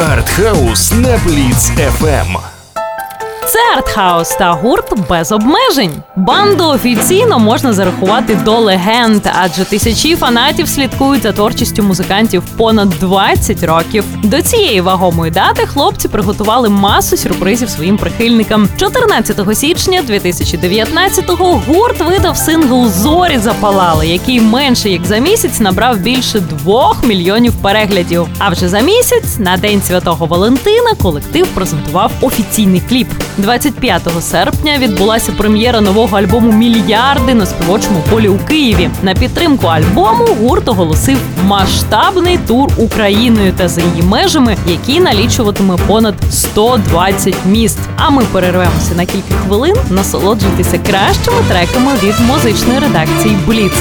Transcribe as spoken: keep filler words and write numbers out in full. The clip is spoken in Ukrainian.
Артхаус на Бліц еф ем. Це Артхаус та гурт без обмежень. Банду офіційно можна зарахувати до легенд, адже тисячі фанатів слідкують за творчістю музикантів понад двадцять років. До цієї вагомої дати хлопці приготували масу сюрпризів своїм прихильникам. чотирнадцятого січня дві тисячі дев'ятнадцятого гурт видав сингл «Зорі запалали», який менше як за місяць набрав більше двох мільйонів переглядів. А вже за місяць, на День Святого Валентина, колектив презентував офіційний кліп. двадцять п'ятого серпня відбулася прем'єра нового альбому «Мільярди» на Співочому полі у Києві. На підтримку альбому гурт оголосив масштабний тур Україною та за її межами, який налічуватиме понад сто двадцять міст. А ми перервемося на кілька хвилин насолоджуватися кращими треками від музичної редакції «Бліц».